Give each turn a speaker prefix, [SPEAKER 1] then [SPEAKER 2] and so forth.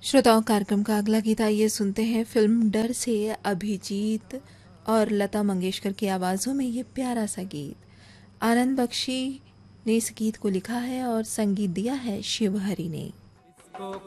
[SPEAKER 1] श्रोताओं, कार्यक्रम का अगला गीत आइए सुनते हैं। फिल्म डर से अभिजीत और लता मंगेशकर की आवाज़ों में ये प्यारा सा गीत। आनंद बख्शी ने इस गीत को लिखा है और संगीत दिया है शिव हरि ने।